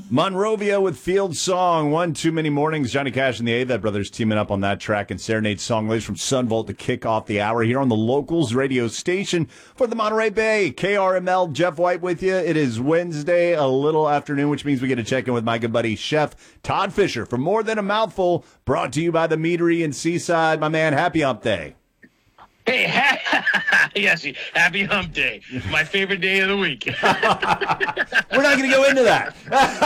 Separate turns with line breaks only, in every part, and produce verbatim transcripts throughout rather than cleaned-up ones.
Monrovia with Field Song. One too many mornings. Johnny Cash and the Avett Brothers teaming up on that track, and Serenade Song lays from Sunvolt to kick off the hour here on the Locals radio station for the Monterey Bay. K R M L, Jeff White with you. It is Wednesday, a little afternoon, which means we get to check in with my good buddy, Chef Todd Fisher, for More Than a Mouthful, brought to you by the Meadery in Seaside. My man, happy hump day.
Hey, ha- yes, happy hump day. My favorite day of the week.
We're not going to go into that.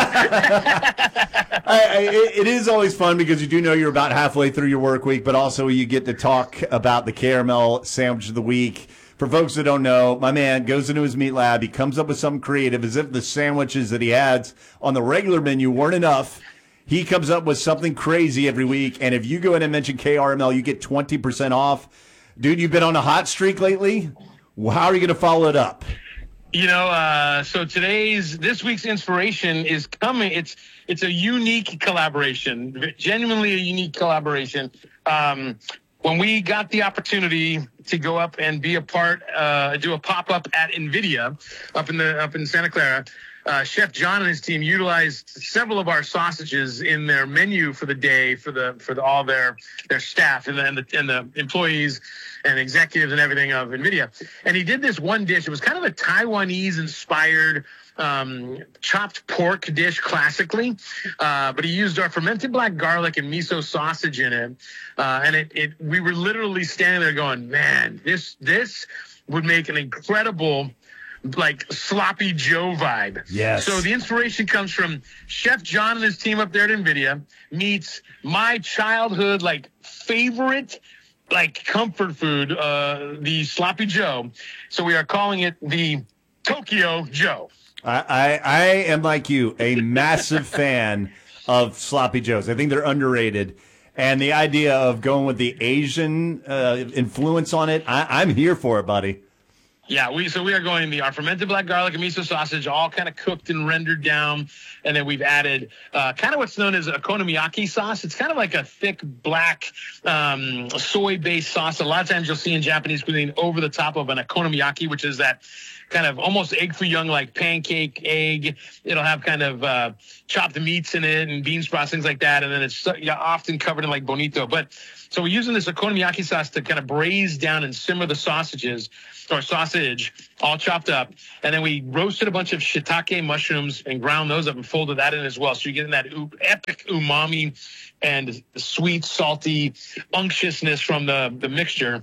I, I, it is always fun because you do know you're about halfway through your work week, but also you get to talk about the caramel sandwich of the week. For folks that don't know, my man goes into his meat lab. He comes up with something creative, as if the sandwiches that he adds on the regular menu weren't enough. He comes up with something crazy every week, and if you go in and mention K R M L, you get twenty percent off. Dude, you've been on a hot streak lately. How are you going to follow it up?
You know, uh, so today's, this week's inspiration is coming. It's it's a unique collaboration, genuinely a unique collaboration. Um, when we got the opportunity to go up and be a part, uh, do a pop-up at NVIDIA up in the up in Santa Clara, Uh, Chef John and his team utilized several of our sausages in their menu for the day for the for the, all their their staff and the, and the and the employees and executives and everything of NVIDIA. And he did this one dish. It was kind of a Taiwanese inspired um, chopped pork dish classically, uh, but he used our fermented black garlic and miso sausage in it. Uh, and it, it we were literally standing there going, man, this this would make an incredible like sloppy Joe vibe.
Yes.
So the inspiration comes from Chef John and his team up there at NVIDIA meets my childhood like favorite like comfort food, uh, the sloppy Joe. So we are calling it the Tokyo Joe.
I, I, I am like you, a massive fan of sloppy joes. I think they're underrated. And the idea of going with the Asian uh, influence on it, I, I'm here for it, buddy.
Yeah, we so we are going the our fermented black garlic and miso sausage, all kind of cooked and rendered down, and then we've added uh, kind of what's known as a okonomiyaki sauce. It's kind of like a thick black um, soy-based sauce. A lot of times you'll see in Japanese cuisine over the top of an okonomiyaki, which is that kind of almost egg foo young like pancake egg. It'll have kind of uh, chopped meats in it and bean sprouts, things like that, and then it's yeah, often covered in like bonito. But so we're using this okonomiyaki sauce to kind of braise down and simmer the sausages or sausage all chopped up. And then we roasted a bunch of shiitake mushrooms and ground those up and folded that in as well. So you're getting that u- epic umami and sweet, salty unctuousness from the, the mixture.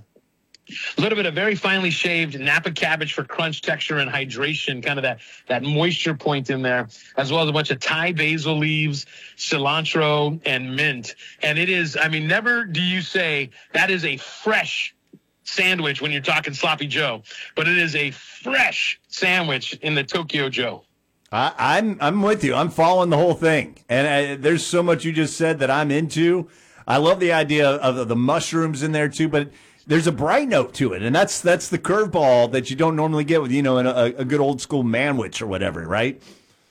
A little bit of very finely shaved Napa cabbage for crunch, texture, and hydration, kind of that, that moisture point in there, as well as a bunch of Thai basil leaves, cilantro, and mint. And it is, I mean, never do you say that is a fresh sandwich when you're talking sloppy Joe, but it is a fresh sandwich in the Tokyo Joe.
I, I'm I'm with you. I'm following the whole thing, and I, there's so much you just said that I'm into. I love the idea of the mushrooms in there too, but there's a bright note to it, and that's that's the curveball that you don't normally get with you know in a, a good old school manwich or whatever, right?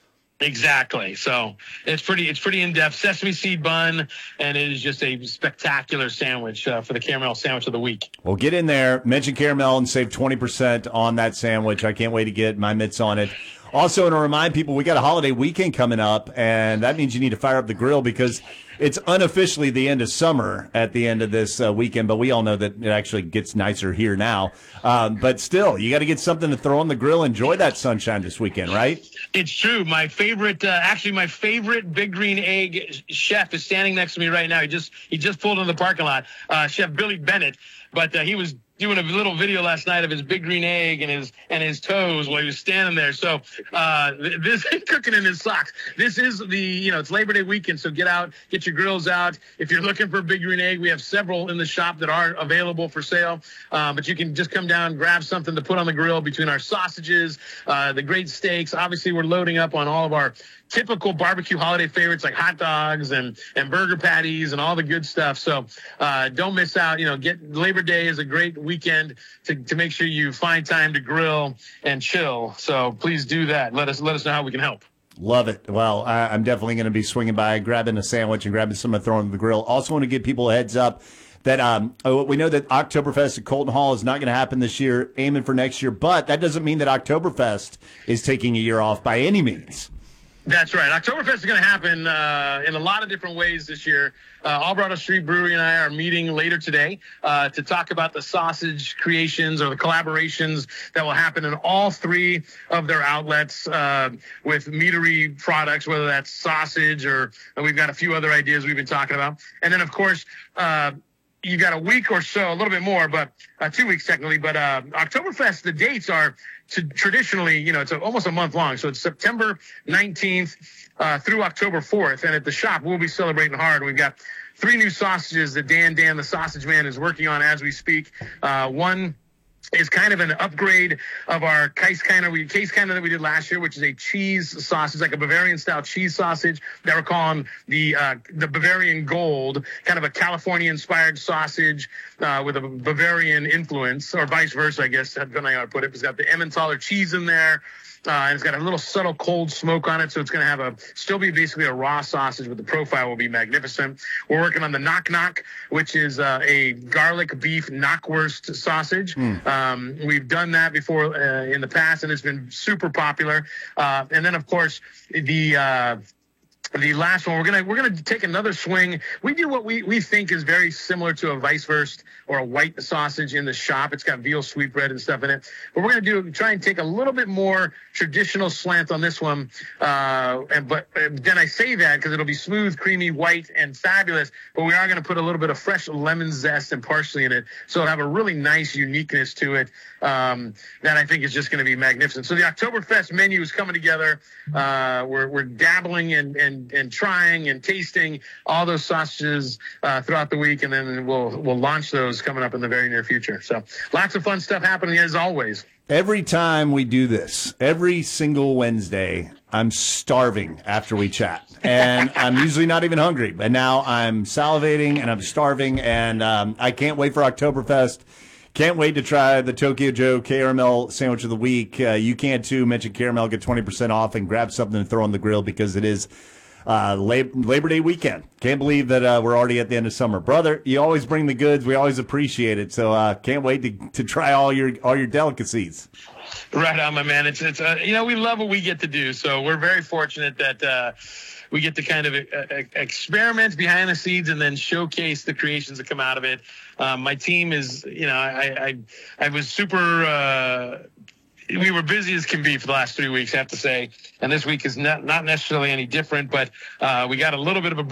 Exactly. So it's pretty it's pretty in depth. Sesame seed bun, and it is just a spectacular sandwich uh, for the caramel sandwich of the week.
Well, get in there, mention caramel, and save twenty percent on that sandwich. I can't wait to get my mitts on it. Also, to remind people, we got a holiday weekend coming up, and that means you need to fire up the grill because it's unofficially the end of summer at the end of this uh, weekend, but we all know that it actually gets nicer here now. Um, but still, you got to get something to throw on the grill. Enjoy that sunshine this weekend, right?
It's true. My favorite, uh, actually, my favorite Big Green Egg chef is standing next to me right now. He just he just pulled in the parking lot, uh, Chef Billy Bennett, but uh, he was doing a little video last night of his big green egg and his and his toes while he was standing there. So uh, this cooking in his socks. This is the you know it's Labor Day weekend, so get out, get your grills out. If you're looking for a big green egg, we have several in the shop that are available for sale. Uh, but you can just come down, grab something to put on the grill between our sausages, uh, the great steaks. Obviously, we're loading up on all of our typical barbecue holiday favorites like hot dogs and, and burger patties and all the good stuff. So uh, don't miss out. You know, get Labor Day is a great weekend to, to make sure you find time to grill and chill. So please do that. Let us let us know how we can help.
Love it. Well, I, I'm definitely going to be swinging by, grabbing a sandwich and grabbing some and throwing on the grill. Also want to give people a heads up that um, we know that Oktoberfest at Colton Hall is not going to happen this year, aiming for next year, but that doesn't mean that Oktoberfest is taking a year off by any means.
That's right. Oktoberfest is going to happen uh, in a lot of different ways this year. Uh, Alvarado Street Brewery and I are meeting later today uh, to talk about the sausage creations or the collaborations that will happen in all three of their outlets uh, with meadery products, whether that's sausage or we've got a few other ideas we've been talking about. And then, of course, uh, you got a week or so, a little bit more, but uh, two weeks technically. But uh, Oktoberfest, the dates are to traditionally, you know, it's a, almost a month long. So it's September nineteenth uh, through October fourth. And at the shop, we'll be celebrating hard. We've got three new sausages that Dan Dan, the sausage man, is working on as we speak. Uh, one is kind of an upgrade of our case kind of case kind of that we did last year, which is a cheese sausage, like a Bavarian style cheese sausage that we're calling the uh, the Bavarian Gold, kind of a California inspired sausage uh, with a Bavarian influence, or vice versa, I guess. That's how I would put it. It's got the Emmentaler cheese in there. Uh, and it's got a little subtle cold smoke on it, so it's going to have a still be basically a raw sausage, but the profile will be magnificent. We're working on the Knock Knock, which is uh, a garlic beef knockwurst sausage. Mm. Um, we've done that before uh, in the past, and it's been super popular. Uh, and then, of course, the uh, the last one, we're gonna we're gonna take another swing. We do what we, we think is very similar to a Weisswurst or a white sausage in the shop. It's got veal sweetbread and stuff in it. But we're gonna do try and take a little bit more traditional slant on this one. Uh, and but then I say that because it'll be smooth, creamy, white, and fabulous. But we are gonna put a little bit of fresh lemon zest and parsley in it, so it'll have a really nice uniqueness to it um, that I think is just gonna be magnificent. So the Oktoberfest menu is coming together. Uh, we're we're dabbling and and and trying and tasting all those sausages uh, throughout the week, and then we'll we'll launch those coming up in the very near future. So lots of fun stuff happening as always.
Every time we do this, every single Wednesday, I'm starving after we chat, and I'm usually not even hungry. But now I'm salivating and I'm starving, and um, I can't wait for Oktoberfest. Can't wait to try the Tokyo Joe Caramel Sandwich of the Week. Uh, you can too. Mention Caramel, get twenty percent off, and grab something to throw on the grill because it is Uh, Labor Day weekend. Can't believe that uh, we're already at the end of summer, brother. You always bring the goods. We always appreciate it. So uh, can't wait to to try all your all your delicacies.
Right on, my man. It's it's uh, you know, we love what we get to do. So we're very fortunate that uh, we get to kind of uh, experiment behind the scenes and then showcase the creations that come out of it. Um, my team is, you know, I I, I was super. Uh, We were busy as can be for the last three weeks, I have to say. And this week is not, not necessarily any different, but uh, we got a little bit of a